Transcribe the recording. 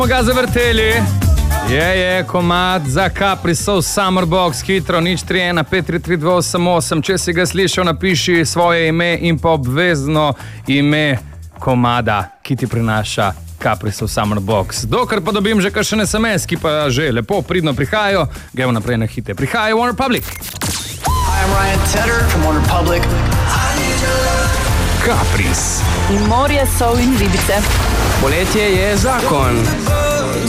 ga zavrteli. Je komad za Caprisov Summerbox, hitro, 031-533-288. Če si ga slišal, napiši svoje ime in pa obvezno ime komada, ki ti prinaša Caprisov Summerbox. Dokler pa dobim že kakšen SMS, ki pa že lepo pridno prihajajo, gremo naprej na hite. Prihaja One Republic. Hi, I'm Ryan Tedder from One Republic. Capris. In morje, sol in ribice. Poletje je zakon.